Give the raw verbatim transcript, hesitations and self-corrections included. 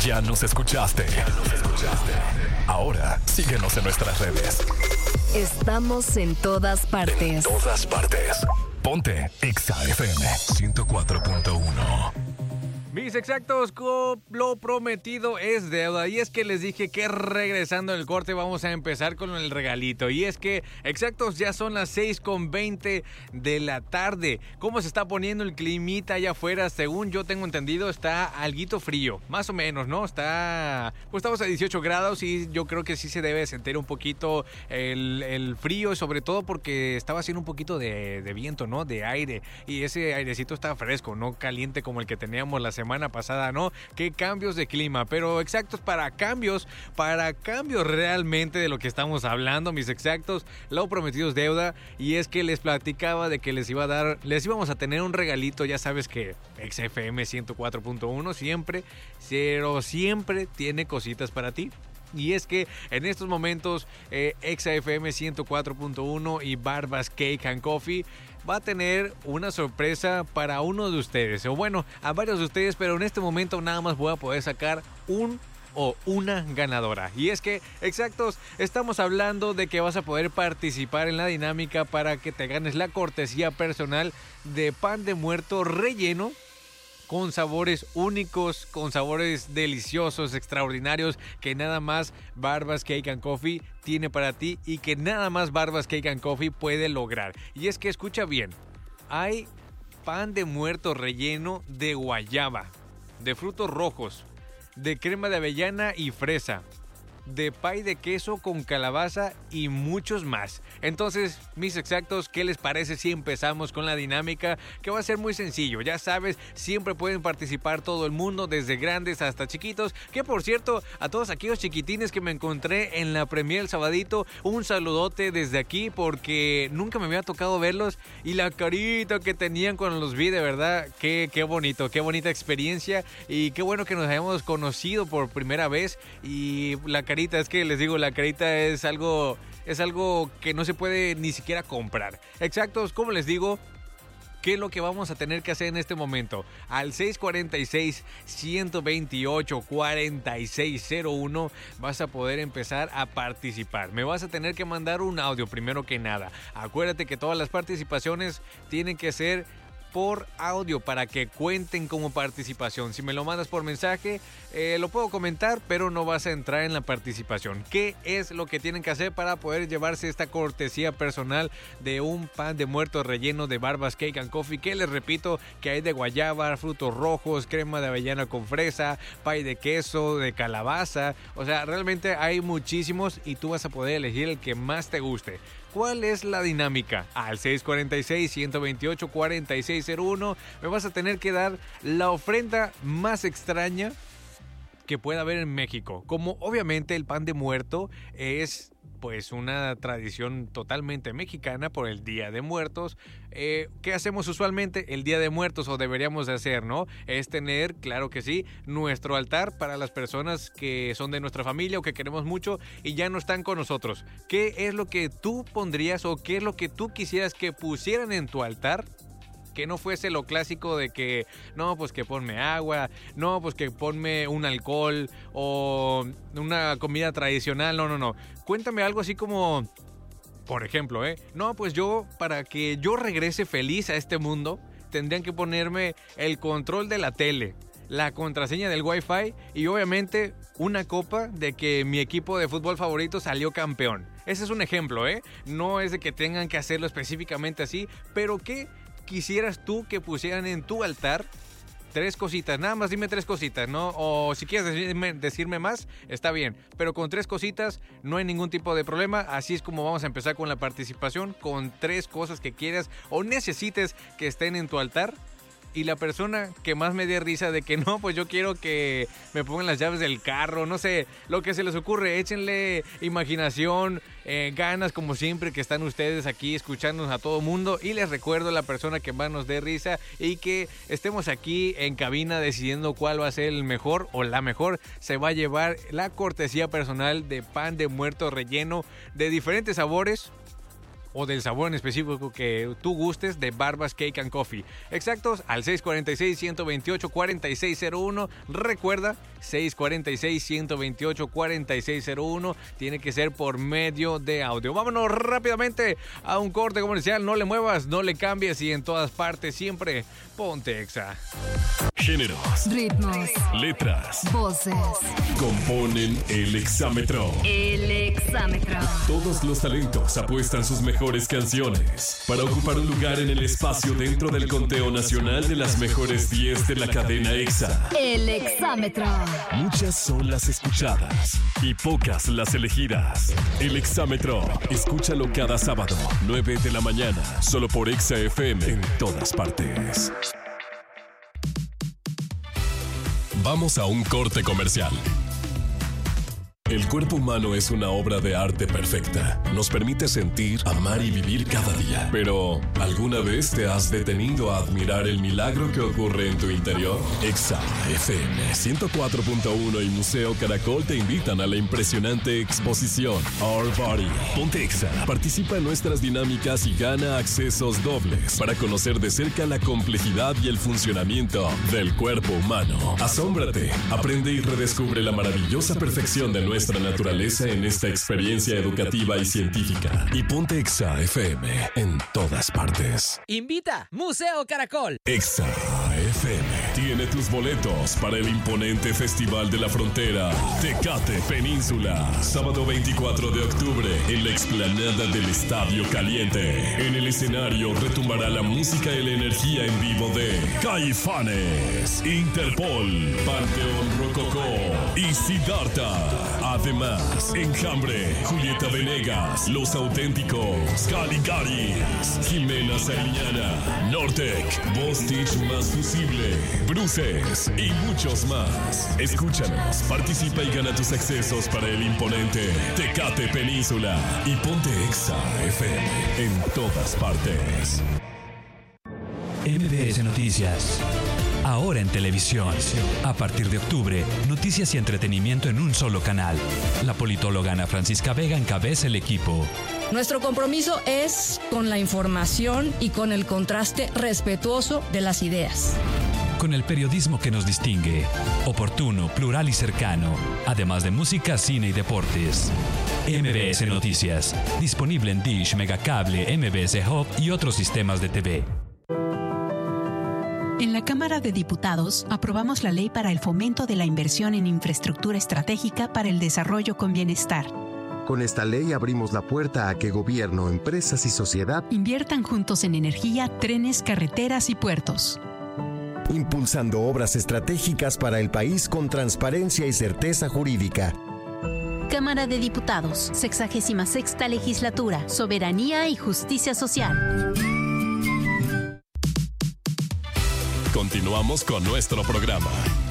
Ya nos escuchaste. Ya nos escuchaste. Ahora síguenos en nuestras redes. Estamos en todas partes. En todas partes. Ponte Exa F M ciento cuatro punto uno. Mis exactos, lo prometido es deuda. Y es que les dije que regresando el corte vamos a empezar con el regalito. Y es que exactos, ya son las seis con veinte de la tarde. ¿Cómo se está poniendo el climita allá afuera? Según yo tengo entendido, está alguito frío. Más o menos, ¿no? Está... Pues estamos a dieciocho grados y yo creo que sí se debe sentir un poquito el, el frío. Sobre todo porque estaba haciendo un poquito de, de viento, ¿no? De aire. Y ese airecito está fresco, no caliente como el que teníamos la semana semana pasada, ¿no? Qué cambios de clima, pero exactos para cambios, para cambios realmente de lo que estamos hablando, mis exactos, lo prometido es deuda, y es que les platicaba de que les iba a dar, les íbamos a tener un regalito, ya sabes que Exa F M ciento cuatro punto uno siempre, pero siempre tiene cositas para ti. Y es que en estos momentos eh, Exa F M ciento cuatro punto uno y Barbas Cake and Coffee va a tener una sorpresa para uno de ustedes, o bueno, a varios de ustedes, pero en este momento nada más voy a poder sacar un o una ganadora. Y es que, exactos, estamos hablando de que vas a poder participar en la dinámica para que te ganes la cortesía personal de pan de muerto relleno con sabores únicos, con sabores deliciosos, extraordinarios, que nada más Barbas Cake and Coffee tiene para ti y que nada más Barbas Cake and Coffee puede lograr. Y es que escucha bien, hay pan de muerto relleno de guayaba, de frutos rojos, de crema de avellana y fresa, de pay de queso con calabaza y muchos más. Entonces, mis exactos, ¿qué les parece si empezamos con la dinámica? Que va a ser muy sencillo, ya sabes, siempre pueden participar todo el mundo, desde grandes hasta chiquitos, que por cierto, a todos aquellos chiquitines que me encontré en la premier el sabadito, un saludote desde aquí, porque nunca me había tocado verlos, y la carita que tenían cuando los vi, de verdad, qué, qué bonito, qué bonita experiencia, y qué bueno que nos hayamos conocido por primera vez, y la carita es que les digo, la carita es algo, es algo que no se puede ni siquiera comprar. Exactos, como les digo, ¿qué es lo que vamos a tener que hacer en este momento? Al seis cuatro seis, uno dos ocho, cuatro seis cero uno vas a poder empezar a participar. Me vas a tener que mandar un audio primero que nada. Acuérdate que todas las participaciones tienen que ser por audio para que cuenten como participación. Si me lo mandas por mensaje, eh, lo puedo comentar, pero no vas a entrar en la participación. ¿Qué es lo que tienen que hacer para poder llevarse esta cortesía personal de un pan de muerto relleno de Barbas Cake and Coffee? Que les repito, que hay de guayaba, frutos rojos, crema de avellana con fresa, pay de queso, de calabaza. O sea, realmente hay muchísimos y tú vas a poder elegir el que más te guste. ¿Cuál es la dinámica? Al seis cuatro seis, uno dos ocho, cuatro seis cero uno me vas a tener que dar la ofrenda más extraña que pueda haber en México. Como obviamente el pan de muerto es pues una tradición totalmente mexicana por el Día de Muertos. Eh, ¿Qué hacemos usualmente el Día de Muertos, o deberíamos de hacer, no? Es tener, claro que sí, nuestro altar para las personas que son de nuestra familia o que queremos mucho y ya no están con nosotros. ¿Qué es lo que tú pondrías o qué es lo que tú quisieras que pusieran en tu altar? Que no fuese lo clásico de que, no, pues que ponme agua, no, pues que ponme un alcohol o una comida tradicional, no, no, no. Cuéntame algo así como, por ejemplo, ¿eh? No, pues yo, para que yo regrese feliz a este mundo, tendrían que ponerme el control de la tele, la contraseña del Wi-Fi y obviamente una copa de que mi equipo de fútbol favorito salió campeón. Ese es un ejemplo, ¿eh? No es de que tengan que hacerlo específicamente así, pero ¿qué quisieras tú que pusieran en tu altar? Tres cositas, nada más dime tres cositas, ¿no? O si quieres decirme, decirme más, está bien. Pero con tres cositas no hay ningún tipo de problema. Así es como vamos a empezar con la participación, con tres cosas que quieras o necesites que estén en tu altar. Y la persona que más me dé risa de que no, pues yo quiero que me pongan las llaves del carro, no sé, lo que se les ocurre, échenle imaginación, eh, ganas como siempre que están ustedes aquí escuchándonos a todo mundo. Y les recuerdo, la persona que más nos dé risa y que estemos aquí en cabina decidiendo cuál va a ser el mejor o la mejor, se va a llevar la cortesía personal de pan de muerto relleno de diferentes sabores. o del sabor en específico que tú gustes de Barbas Cake and Coffee. Exactos al seis cuatro seis, uno dos ocho, cuatro seis cero uno. Recuerda, seis cuatro seis, uno dos ocho, cuatro seis cero uno. Tiene que ser por medio de audio. Vámonos rápidamente a un corte comercial. No le muevas, no le cambies y en todas partes siempre ponte Exa. Géneros, Ritmos, letras, voces. componen el exámetro. El exámetro. Todos los talentos apuestan sus mejores canciones para ocupar un lugar en el espacio dentro del conteo nacional de las mejores diez de la cadena Exa. El exámetro. Muchas son las escuchadas y pocas las elegidas. El exámetro, escúchalo cada sábado, nueve de la mañana, solo por Exa F M en todas partes. Vamos a un corte comercial. El cuerpo humano es una obra de arte perfecta. Nos permite sentir, amar y vivir cada día. Pero, ¿alguna vez te has detenido a admirar el milagro que ocurre en tu interior? Exa F M ciento cuatro punto uno y Museo Caracol te invitan a la impresionante exposición Our Body. Ponte Exa, participa en nuestras dinámicas y gana accesos dobles para conocer de cerca la complejidad y el funcionamiento del cuerpo humano. Asómbrate, aprende y redescubre la maravillosa perfección de nuestro nuestra naturaleza en esta experiencia educativa y científica. Y ponte Exa F M en todas partes. Invita Museo Caracol. Exa F M tiene tus boletos para el imponente Festival de la Frontera Tecate Península. Sábado veinticuatro de octubre en la explanada del Estadio Caliente. En el escenario retumbará la música y la energía en vivo de Caifanes, Interpol, Panteón Rococó y Siddhartha. Además, Enjambre, Julieta Venegas, Los Auténticos, Caligaris, Jimena Sariñana, Nortec, Bostich Más Fusible, Bruces y muchos más. Escúchanos, participa y gana tus accesos para el imponente Tecate Península y ponte Exa F M en todas partes. M B S Noticias. Ahora en televisión. A partir de octubre, noticias y entretenimiento en un solo canal. La politóloga Ana Francisca Vega encabeza el equipo. Nuestro compromiso es con la información y con el contraste respetuoso de las ideas. Con el periodismo que nos distingue. Oportuno, plural y cercano. Además de música, cine y deportes. M B S Noticias. Disponible en Dish, Megacable, M B S Hub y otros sistemas de T V. En la Cámara de Diputados aprobamos la ley para el fomento de la inversión en infraestructura estratégica para el desarrollo con bienestar. Con esta ley abrimos la puerta a que gobierno, empresas y sociedad inviertan juntos en energía, trenes, carreteras y puertos. Impulsando obras estratégicas para el país con transparencia y certeza jurídica. Cámara de Diputados, sexagésima sexta legislatura, soberanía y justicia social. Continuamos con nuestro programa.